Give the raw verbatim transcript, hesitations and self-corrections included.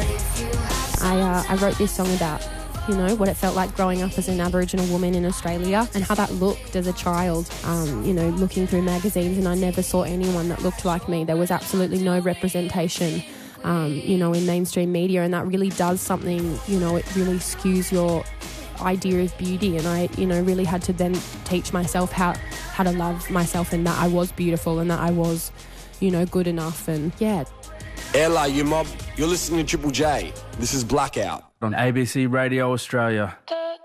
I, uh, I wrote this song about, you know, what it felt like growing up as an Aboriginal woman in Australia and how that looked as a child, um, you know, looking through magazines, and I never saw anyone that looked like me. There was absolutely no representation, um, you know, in mainstream media, and that really does something, you know, it really skews your idea of beauty. And I, you know, really had to then teach myself how, how to love myself and that I was beautiful and that I was, you know, good enough. And yeah. Ella, you mob, you're listening to Triple J. This is Blackout. On A B C Radio Australia.